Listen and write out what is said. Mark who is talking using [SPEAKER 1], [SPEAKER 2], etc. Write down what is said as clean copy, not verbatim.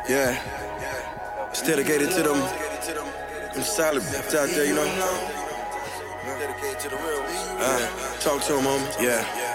[SPEAKER 1] Yeah. It's dedicated to them solid out there, you know? Talk to them, homie. Yeah.